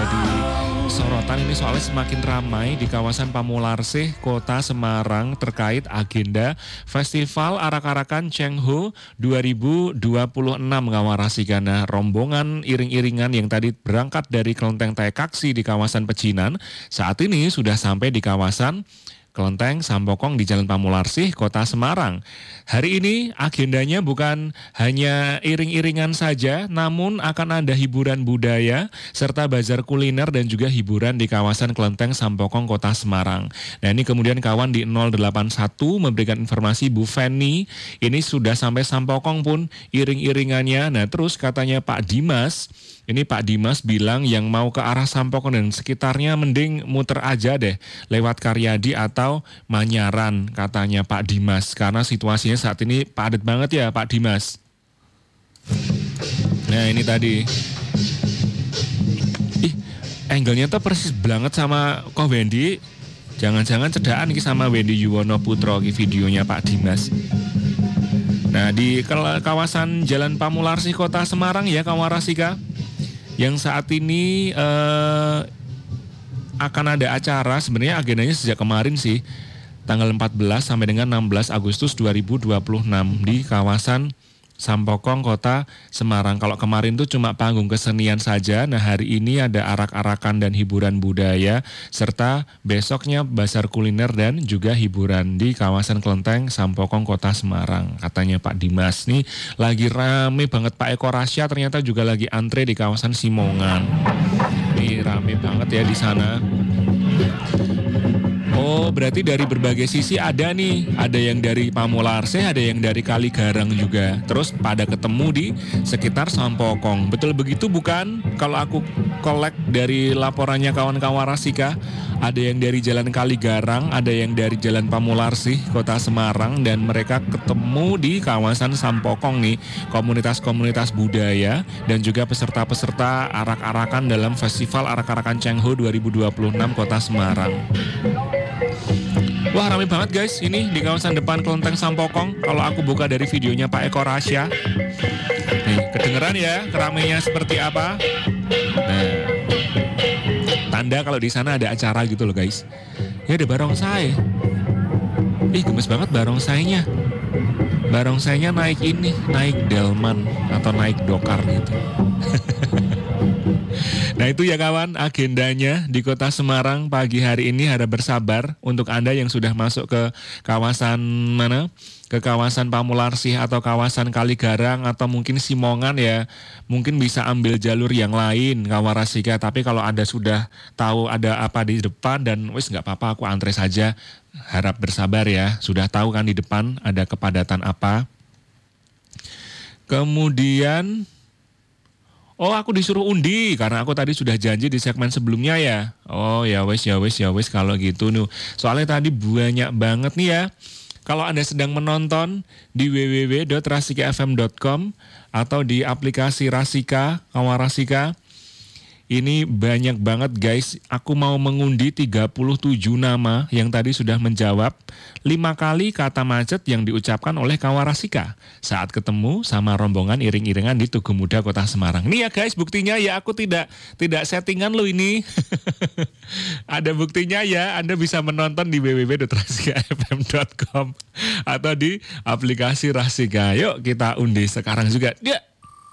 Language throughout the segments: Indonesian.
menjadi sorotan ini soalnya semakin ramai di kawasan Pamularsih, Kota Semarang terkait agenda Festival Arak-Arakan Chengho 2026 Kawarasikan. Nah, rombongan iring-iringan yang tadi berangkat dari Kelenteng Taikaksi di kawasan Pecinan saat ini sudah sampai di kawasan Kelenteng Sampokong di Jalan Pamularsih, Kota Semarang. Hari ini agendanya bukan hanya iring-iringan saja, namun akan ada hiburan budaya, serta bazar kuliner dan juga hiburan di kawasan Kelenteng Sampokong, Kota Semarang. Nah ini kemudian kawan di 081 memberikan informasi Bu Feni, ini sudah sampai Sampokong pun iring-iringannya. Nah terus katanya Pak Dimas, ini Pak Dimas bilang yang mau ke arah Sampokong dan sekitarnya mending muter aja deh lewat Karyadi atau Manyaran katanya Pak Dimas. Karena situasinya saat ini padat banget ya Pak Dimas. Nah ini tadi. Angle-nya tuh persis banget sama Ko Wendy. Jangan-jangan cedaan ini sama Wendy Yuwono Putro videonya Pak Dimas. Nah di kawasan Jalan Pamularsih Kota Semarang ya Kawarasika, yang saat ini akan ada acara, sebenarnya agendanya sejak kemarin sih, tanggal 14 sampai dengan 16 Agustus 2026 di kawasan Sampokong, Kota Semarang. Kalau kemarin tuh cuma panggung kesenian saja, nah hari ini ada arak-arakan dan hiburan budaya, serta besoknya bazar kuliner dan juga hiburan di kawasan Kelenteng Sampokong, Kota Semarang. Katanya Pak Dimas, nih lagi rame banget Pak Eko Rasya, ternyata juga lagi antre di kawasan Simongan. Nih rame banget ya di sana. Oh, berarti dari berbagai sisi ada nih. Ada yang dari Pamularsih, ada yang dari Kaligarang juga. Terus pada ketemu di sekitar Sampokong. Betul begitu bukan? Kalau aku kolek dari laporannya kawan-kawan Rasika, ada yang dari Jalan Kaligarang, ada yang dari Jalan Pamularsih, Kota Semarang, dan mereka ketemu di kawasan Sampokong nih. Komunitas-komunitas budaya dan juga peserta-peserta arak-arakan dalam Festival Arak-Arakan Chengho 2026 Kota Semarang. Wah rame banget guys, ini di kawasan depan Kelenteng Sampokong. Kalau aku buka dari videonya Pak Eko Rasya, nih kedengeran ya keramainya seperti apa. Nah, tanda kalau di sana ada acara gitu loh guys. Ya ada barongsai. Gemes banget barongsainya. Barongsainya naik ini, naik delman atau naik dokar gitu. Nah itu ya kawan agendanya di Kota Semarang pagi hari ini. Harap bersabar untuk Anda yang sudah masuk ke kawasan mana? Ke kawasan Pamularsih atau kawasan Kaligarang atau mungkin Simongan ya. Mungkin bisa ambil jalur yang lain Kawarasika. Tapi kalau Anda sudah tahu ada apa di depan dan wis nggak apa-apa aku antre saja. Harap bersabar ya. Sudah tahu kan di depan ada kepadatan apa. Kemudian aku disuruh undi karena aku tadi sudah janji di segmen sebelumnya ya. Oh ya wes kalau gitu nih. Soalnya tadi banyak banget nih ya. Kalau Anda sedang menonton di www.rasikafm.com atau di aplikasi Rasika, Kawarasika, ini banyak banget guys. Aku mau mengundi 37 nama yang tadi sudah menjawab 5 kali kata macet yang diucapkan oleh Kawarasika saat ketemu sama rombongan iring-iringan di Tugu Muda Kota Semarang. Nih ya guys, buktinya ya aku tidak settingan lo ini. Ada buktinya ya, Anda bisa menonton di www.rasikafm.com atau di aplikasi Rasika. Yuk kita undi sekarang juga. Ya.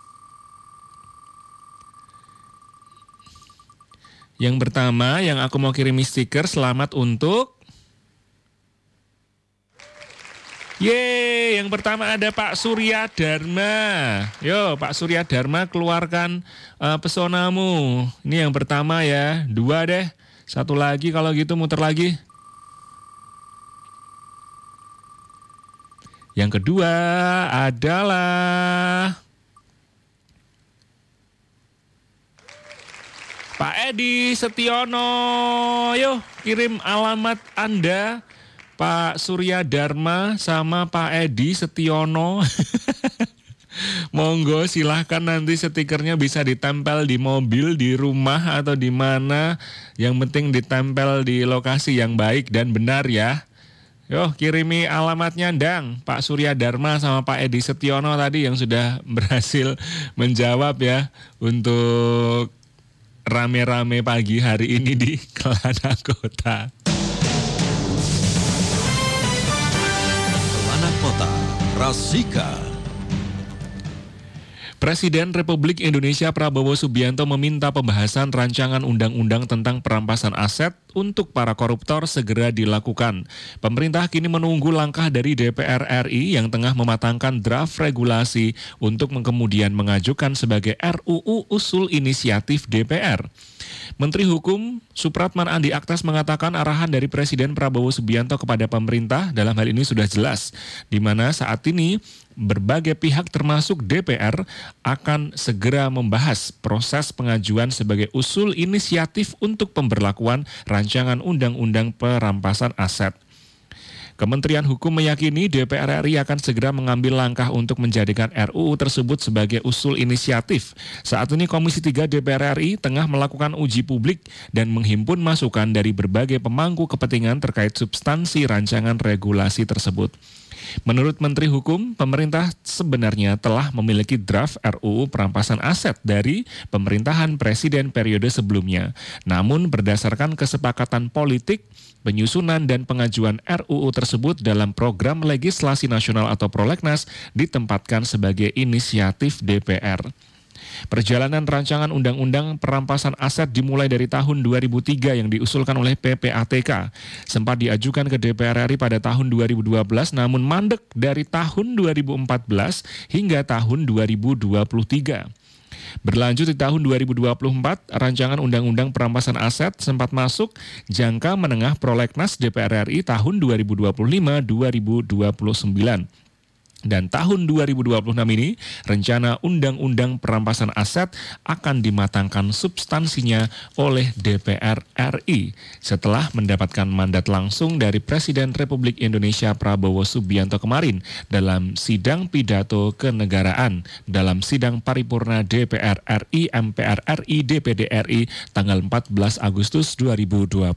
Yang pertama yang aku mau kirimi stiker selamat untuk yang pertama ada Pak Surya Dharma. Yo Pak Surya Dharma keluarkan pesonamu. Ini yang pertama ya. 2 deh. 1 lagi kalau gitu muter lagi. Yang kedua adalah Pak Edi Setiono, yuk kirim alamat Anda, Pak Surya Dharma sama Pak Edi Setiono. Monggo silahkan nanti stikernya bisa ditempel di mobil, di rumah atau di mana. Yang penting ditempel di lokasi yang baik dan benar ya. Yo kirimi alamatnya Ndang, Pak Surya Dharma sama Pak Edi Setiono tadi yang sudah berhasil menjawab ya untuk rame-rame pagi hari ini di Kelana Kota. Kelana Kota, Rasika. Presiden Republik Indonesia Prabowo Subianto meminta pembahasan rancangan undang-undang tentang perampasan aset untuk para koruptor segera dilakukan. Pemerintah kini menunggu langkah dari DPR RI yang tengah mematangkan draft regulasi untuk kemudian mengajukan sebagai RUU usul inisiatif DPR. Menteri Hukum Supratman Andi Aktas mengatakan arahan dari Presiden Prabowo Subianto kepada pemerintah dalam hal ini sudah jelas, di mana saat ini berbagai pihak termasuk DPR akan segera membahas proses pengajuan sebagai usul inisiatif untuk pemberlakuan rancangan undang-undang perampasan aset. Kementerian Hukum meyakini DPR RI akan segera mengambil langkah untuk menjadikan RUU tersebut sebagai usul inisiatif. Saat ini Komisi 3 DPR RI tengah melakukan uji publik dan menghimpun masukan dari berbagai pemangku kepentingan terkait substansi rancangan regulasi tersebut. Menurut Menteri Hukum, pemerintah sebenarnya telah memiliki draft RUU perampasan aset dari pemerintahan Presiden periode sebelumnya. Namun berdasarkan kesepakatan politik, penyusunan dan pengajuan RUU tersebut dalam program legislasi nasional atau prolegnas ditempatkan sebagai inisiatif DPR. Perjalanan rancangan undang-undang perampasan aset dimulai dari tahun 2003 yang diusulkan oleh PPATK. Sempat diajukan ke DPR RI pada tahun 2012 namun mandek dari tahun 2014 hingga tahun 2023. Berlanjut di tahun 2024, rancangan undang-undang perampasan aset sempat masuk jangka menengah prolegnas DPR RI tahun 2025-2029. Dan tahun 2026 ini, rencana undang-undang perampasan aset akan dimatangkan substansinya oleh DPR RI setelah mendapatkan mandat langsung dari Presiden Republik Indonesia Prabowo Subianto kemarin dalam sidang pidato kenegaraan dalam sidang paripurna DPR RI, MPR RI, DPD RI tanggal 14 Agustus 2026.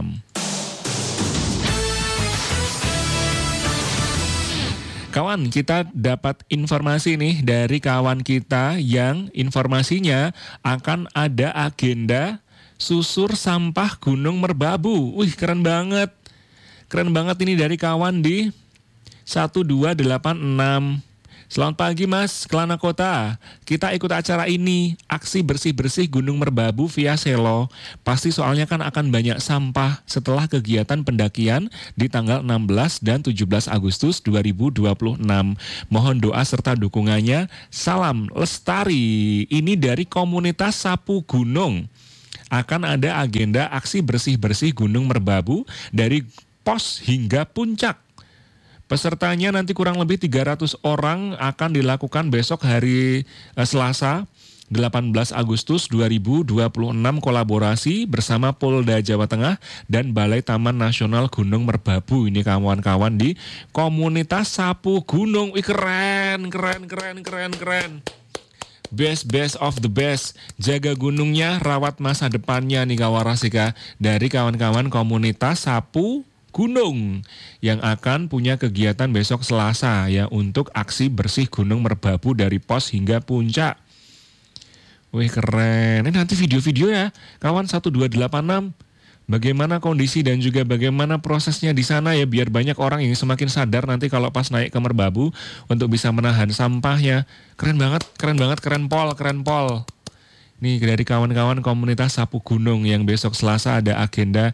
Kawan, kita dapat informasi nih dari kawan kita yang informasinya akan ada agenda susur sampah Gunung Merbabu. Wih, keren banget. Keren banget ini dari kawan di 1286. Selamat pagi Mas, Kelana Kota. Kita ikut acara ini, aksi bersih-bersih Gunung Merbabu via Selo. Pasti soalnya kan akan banyak sampah setelah kegiatan pendakian di tanggal 16 dan 17 Agustus 2026. Mohon doa serta dukungannya. Salam lestari. Ini dari komunitas Sapu Gunung. Akan ada agenda aksi bersih-bersih Gunung Merbabu dari pos hingga puncak. Pesertanya nanti kurang lebih 300 orang akan dilakukan besok hari Selasa 18 Agustus 2026 kolaborasi bersama Polda Jawa Tengah dan Balai Taman Nasional Gunung Merbabu. Ini kawan-kawan di komunitas Sapu Gunung. Wih, keren. Best of the best. Jaga gunungnya, rawat masa depannya nih kawan Rasika. Dari kawan-kawan komunitas Sapu Gunung yang akan punya kegiatan besok Selasa ya untuk aksi bersih Gunung Merbabu dari pos hingga puncak. Wih, keren. Ini nanti video-video ya kawan 1286. Bagaimana kondisi dan juga bagaimana prosesnya di sana ya biar banyak orang yang semakin sadar nanti kalau pas naik ke Merbabu untuk bisa menahan sampahnya. Keren pol. Nih dari kawan-kawan komunitas Sapu Gunung yang besok Selasa ada agenda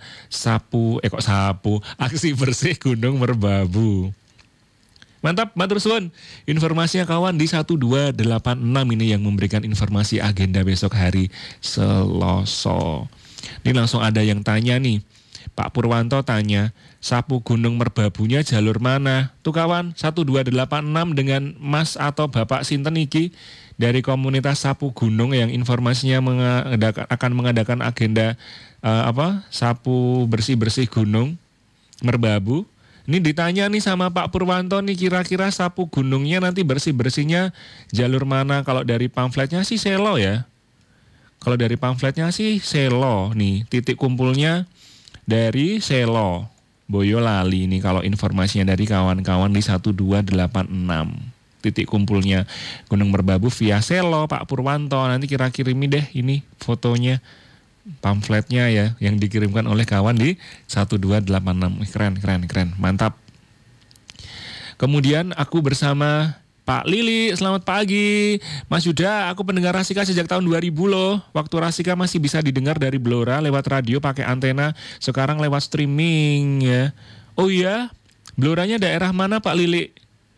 aksi bersih Gunung Merbabu. Mantap, matur suwun. Informasinya kawan di 1286 ini yang memberikan informasi agenda besok hari Selasa. Ini langsung ada yang tanya nih. Pak Purwanto tanya, Sapu Gunung Merbabunya jalur mana? Tuh kawan, 1286 dengan Mas atau Bapak Sinten iki dari komunitas Sapu Gunung yang informasinya akan mengadakan agenda sapu bersih-bersih Gunung Merbabu. Ini ditanya nih sama Pak Purwanto nih kira-kira sapu gunungnya nanti bersih-bersihnya jalur mana? Kalau dari pamfletnya sih Selo ya. Kalau dari pamfletnya sih Selo nih, titik kumpulnya dari Selo, Boyolali nih kalau informasinya dari kawan-kawan di 1286. titik kumpulnya Gunung Merbabu via Selo, Pak Purwanto. Nanti kirimi deh ini fotonya, pamfletnya ya, yang dikirimkan oleh kawan di 1286. Keren, mantap. Kemudian aku bersama Pak Lili, selamat pagi. Mas Yuda, aku pendengar Rasika sejak tahun 2000 loh. Waktu Rasika masih bisa didengar dari Blora lewat radio pakai antena, sekarang lewat streaming ya. Oh iya, Bloranya daerah mana Pak Lili?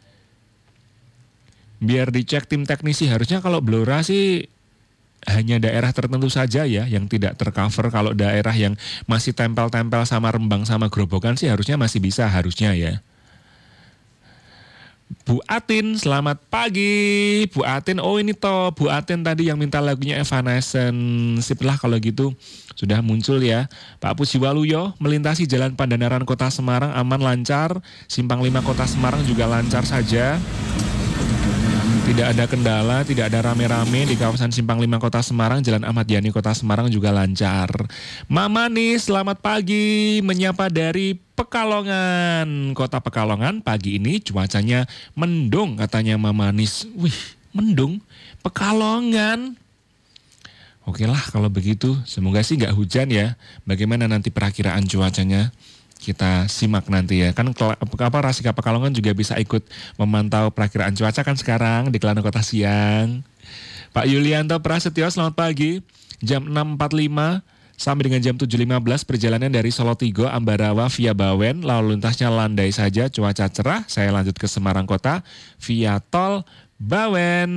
Biar dicek tim teknisi, harusnya kalau Blora sih hanya daerah tertentu saja ya yang tidak tercover. Kalau daerah yang masih tempel-tempel sama Rembang sama Grobogan sih harusnya masih bisa, harusnya ya. Bu Atin, selamat pagi. Bu Atin, oh ini toh Bu Atin tadi yang minta lagunya Evanescence. Sip lah kalau gitu, sudah muncul ya. Pak Pujiwaluyo, melintasi Jalan Pandanaran Kota Semarang aman lancar. Simpang 5 Kota Semarang juga lancar saja. Tidak ada kendala, tidak ada rame-rame di kawasan Simpang 5 Kota Semarang. Jalan Ahmad Yani Kota Semarang juga lancar. Mama Nis, selamat pagi. Menyapa dari Pekalongan. Kota Pekalongan pagi ini cuacanya mendung katanya Mama Nis. Wih, mendung? Pekalongan? Oke lah kalau begitu. Semoga sih nggak hujan ya. Bagaimana nanti perakiraan cuacanya? Kita simak nanti ya. Kan Rasika Pekalongan juga bisa ikut memantau perakiraan cuaca kan sekarang di Kelana Kota Siang. Pak Yulianto Prasetyo, selamat pagi. Jam 6.45 sampai dengan jam 7.15 perjalanan dari Solo Tigo Ambarawa via Bawen. Lalu lintasnya landai saja, cuaca cerah. Saya lanjut ke Semarang Kota via tol Bawen.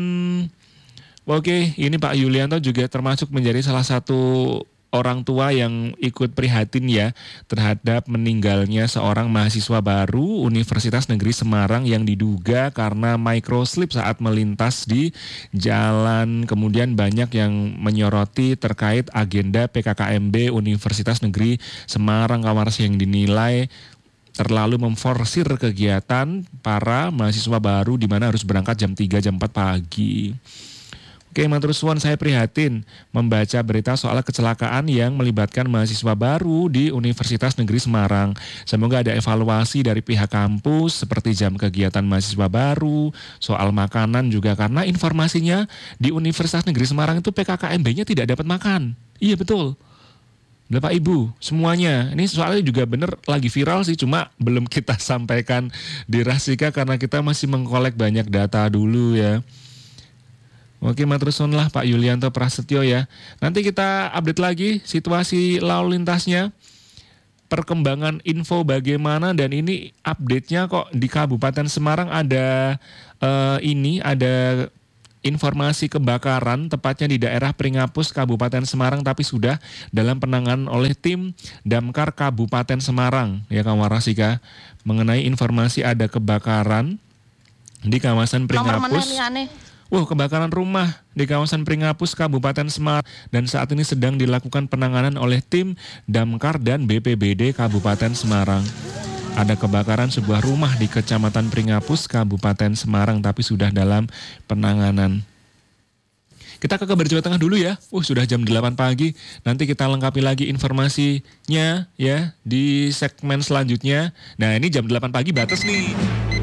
Oke, ini Pak Yulianto juga termasuk menjadi salah satu orang tua yang ikut prihatin ya terhadap meninggalnya seorang mahasiswa baru Universitas Negeri Semarang yang diduga karena microslip saat melintas di jalan. Kemudian banyak yang menyoroti terkait agenda PKKMB Universitas Negeri Semarang Kawarsi yang dinilai terlalu memforsir kegiatan para mahasiswa baru di mana harus berangkat jam 3 jam 4 pagi. Oke, matur suwun, saya prihatin membaca berita soal kecelakaan yang melibatkan mahasiswa baru di Universitas Negeri Semarang. Semoga ada evaluasi dari pihak kampus seperti jam kegiatan mahasiswa baru, soal makanan juga karena informasinya di Universitas Negeri Semarang itu PKKMB-nya tidak dapat makan. Iya betul. Bapak Ibu, semuanya. Ini soalnya juga benar lagi viral sih, cuma belum kita sampaikan di Rasika karena kita masih mengkolek banyak data dulu ya. Oke, matur suwun lah Pak Yulianto Prasetyo ya. Nanti kita update lagi situasi lalu lintasnya, perkembangan info bagaimana, dan ini update-nya kok di Kabupaten Semarang ada ada informasi kebakaran tepatnya di daerah Pringapus Kabupaten Semarang tapi sudah dalam penanganan oleh tim Damkar Kabupaten Semarang ya kawan Rasika, mengenai informasi ada kebakaran di kawasan Pringapus. Kebakaran rumah di kawasan Pringapus, Kabupaten Semarang, dan saat ini sedang dilakukan penanganan oleh tim Damkar dan BPBD Kabupaten Semarang. Ada kebakaran sebuah rumah di Kecamatan Pringapus, Kabupaten Semarang, tapi sudah dalam penanganan. Kita ke kabar Jawa Tengah dulu ya. Sudah jam 8 pagi. Nanti kita lengkapi lagi informasinya ya di segmen selanjutnya. Nah, ini jam 8 pagi batas nih.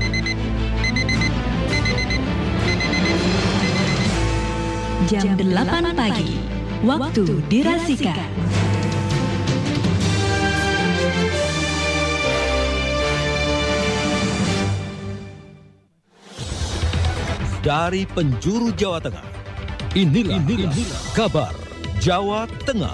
Jam 8 pagi, waktu di Rasika. Dari penjuru Jawa Tengah, inilah kabar Jawa Tengah.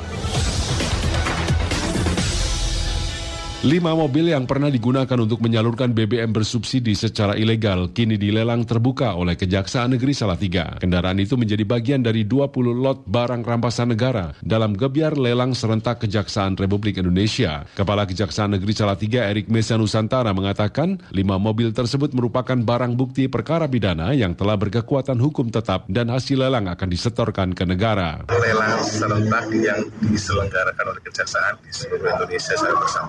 5 mobil yang pernah digunakan untuk menyalurkan BBM bersubsidi secara ilegal kini dilelang terbuka oleh Kejaksaan Negeri Salatiga. Kendaraan itu menjadi bagian dari 20 lot barang rampasan negara dalam gebyar lelang serentak Kejaksaan Republik Indonesia. Kepala Kejaksaan Negeri Salatiga Erik Mesa Nusantara mengatakan 5 mobil tersebut merupakan barang bukti perkara pidana yang telah berkekuatan hukum tetap dan hasil lelang akan disetorkan ke negara. Lelang serentak yang diselenggarakan oleh Kejaksaan di seluruh Indonesia secara bersama-sama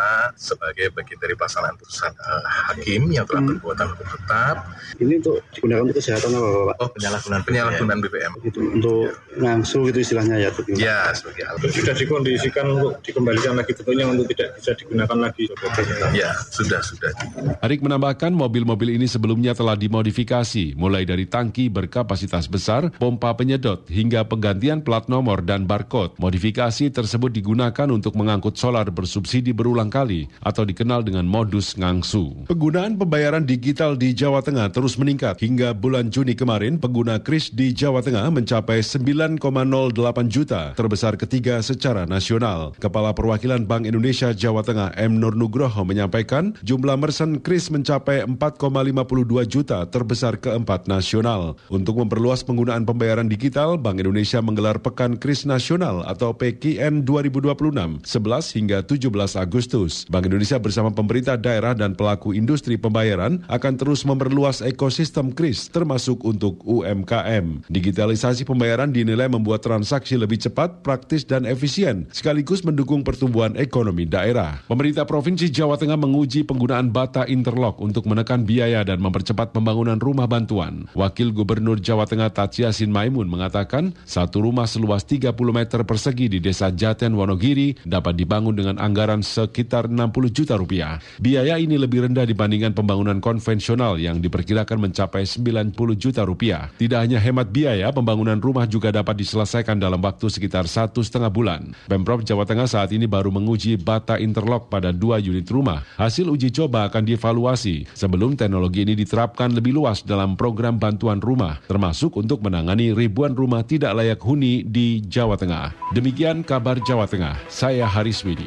karena sebagai bagian dari pelaksanaan putusan hakim yang telah berkekuatan hukum tetap. Ini untuk digunakan untuk kesehatan apa Pak? Oh, penyalahgunaan BBM. Gitu, untuk ngangsu gitu istilahnya ya? Ya, sebagai hal. Sudah dikondisikan untuk dikembalikan lagi tentunya untuk tidak bisa digunakan lagi. Ya, sudah. Arik menambahkan mobil-mobil ini sebelumnya telah dimodifikasi, mulai dari tangki berkapasitas besar, pompa penyedot, hingga penggantian plat nomor dan barcode. Modifikasi tersebut digunakan untuk mengangkut solar bersubsidi berulang kali atau dikenal dengan modus ngangsu. Penggunaan pembayaran digital di Jawa Tengah terus meningkat. Hingga bulan Juni kemarin, pengguna KRIS di Jawa Tengah mencapai 9,08 juta, terbesar ketiga secara nasional. Kepala Perwakilan Bank Indonesia Jawa Tengah M. Nur Nugroho menyampaikan jumlah merchant KRIS mencapai 4,52 juta, terbesar keempat nasional. Untuk memperluas penggunaan pembayaran digital, Bank Indonesia menggelar Pekan KRIS Nasional atau PKN 2026, 11 hingga 17 Agustus. Bank Indonesia bersama pemerintah daerah dan pelaku industri pembayaran akan terus memperluas ekosistem KRIS, termasuk untuk UMKM. Digitalisasi pembayaran dinilai membuat transaksi lebih cepat, praktis, dan efisien, sekaligus mendukung pertumbuhan ekonomi daerah. Pemerintah Provinsi Jawa Tengah menguji penggunaan bata interlock untuk menekan biaya dan mempercepat pembangunan rumah bantuan. Wakil Gubernur Jawa Tengah Tatsyasin Maimun mengatakan, satu rumah seluas 30 meter persegi di Desa Jaten, Wonogiri dapat dibangun dengan anggaran sekitar 60 juta rupiah. Biaya ini lebih rendah dibandingkan pembangunan konvensional yang diperkirakan mencapai 90 juta rupiah. Tidak hanya hemat biaya, pembangunan rumah juga dapat diselesaikan dalam waktu sekitar 1,5 bulan. Pemprov Jawa Tengah saat ini baru menguji bata interlock pada 2 unit rumah. Hasil uji coba akan dievaluasi sebelum teknologi ini diterapkan lebih luas dalam program bantuan rumah, termasuk untuk menangani ribuan rumah tidak layak huni di Jawa Tengah. Demikian kabar Jawa Tengah, saya Haris Widi.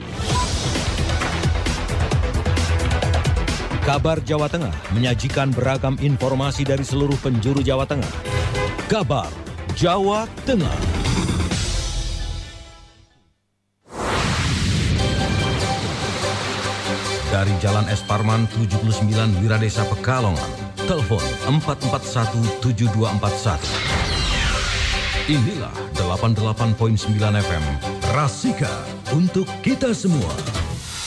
Kabar Jawa Tengah menyajikan beragam informasi dari seluruh penjuru Jawa Tengah. Kabar Jawa Tengah. Dari Jalan Es Parman 79 Wiradesa Pekalongan, telepon 441-7241. Inilah 88.9 FM, Rasika untuk kita semua.